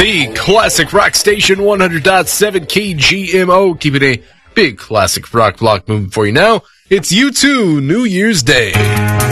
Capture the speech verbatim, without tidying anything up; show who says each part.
Speaker 1: The Classic Rock Station, one hundred point seven K G M O, keeping a big classic rock block moving for you now. It's U two New Year's Day.